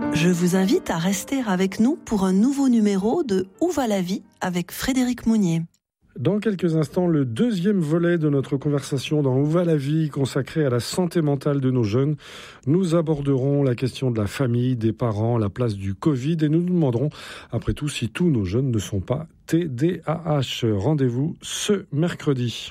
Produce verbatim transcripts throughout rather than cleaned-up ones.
Je vous invite à rester avec nous pour un nouveau numéro de Où va la vie avec Frédéric Mounier. Dans quelques instants, le deuxième volet de notre conversation dans Où va la vie, consacré à la santé mentale de nos jeunes. Nous aborderons la question de la famille, des parents, la place du Covid et nous nous demanderons, après tout, si tous nos jeunes ne sont pas T D A H. Rendez-vous ce mercredi.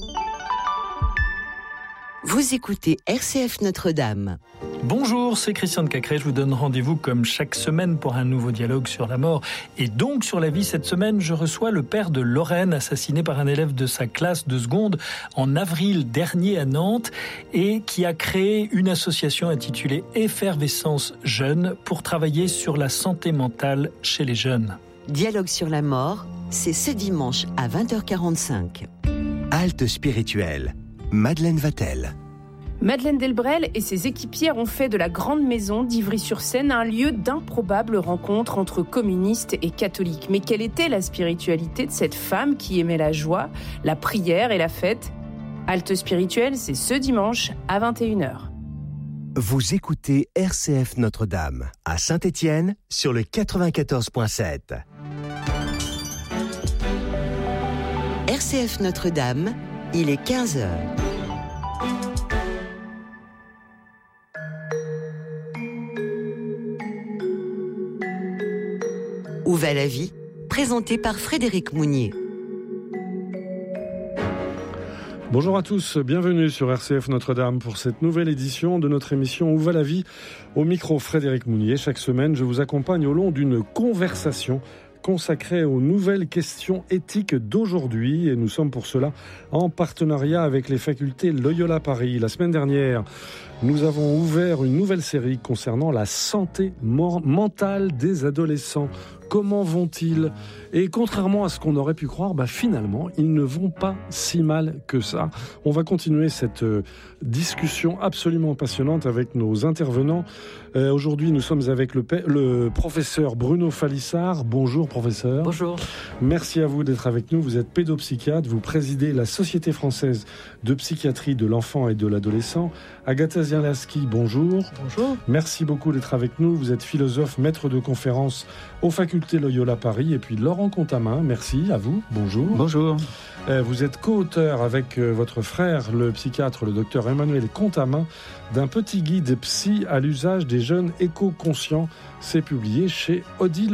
Vous écoutez R C F Notre-Dame. Bonjour, c'est Christian de Cacré. Je vous donne rendez-vous comme chaque semaine pour un nouveau dialogue sur la mort et donc sur la vie. Cette semaine, je reçois le père de Lorraine, assassiné par un élève de sa classe de seconde en avril dernier à Nantes et qui a créé une association intitulée Effervescence Jeunes pour travailler sur la santé mentale chez les jeunes. Dialogue sur la mort, c'est ce dimanche à vingt heures quarante-cinq. Halte spirituelle. Madeleine Vatel. Madeleine Delbrel et ses équipières ont fait de la Grande Maison d'Ivry-sur-Seine un lieu d'improbables rencontres entre communistes et catholiques. Mais quelle était la spiritualité de cette femme qui aimait la joie, la prière et la fête ? Halte spirituelle, c'est ce dimanche à vingt et une heures. Vous écoutez R C F Notre-Dame à Saint-Étienne sur le quatre-vingt-quatorze virgule sept. R C F Notre-Dame, il est quinze heures. Où va la vie ? Présenté par Frédéric Mounier. Bonjour à tous, bienvenue sur R C F Notre-Dame pour cette nouvelle édition de notre émission Où va la vie ? Au micro Frédéric Mounier. Chaque semaine, je vous accompagne au long d'une conversation consacrée aux nouvelles questions éthiques d'aujourd'hui. Et nous sommes pour cela en partenariat avec les facultés Loyola Paris. La semaine dernière, nous avons ouvert une nouvelle série concernant la santé mor- mentale des adolescents. Comment vont-ils ? Et contrairement à ce qu'on aurait pu croire, bah finalement, ils ne vont pas si mal que ça. On va continuer cette euh, discussion absolument passionnante avec nos intervenants. Euh, aujourd'hui, nous sommes avec le, pe- le professeur Bruno Falissard. Bonjour, professeur. Bonjour. Merci à vous d'être avec nous. Vous êtes pédopsychiatre, vous présidez la Société française de psychiatrie de l'enfant et de l'adolescent. Agatha Zierlaski, bonjour. Bonjour. Merci beaucoup d'être avec nous. Vous êtes philosophe, maître de conférences aux facultés Loyola Paris. Et puis Laurent Contamin, merci à vous. Bonjour. Bonjour. Euh, vous êtes co-auteur avec euh, votre frère, le psychiatre, le docteur Emmanuel Contamin, d'un petit guide psy à l'usage des jeunes éco-conscients. C'est publié chez Odile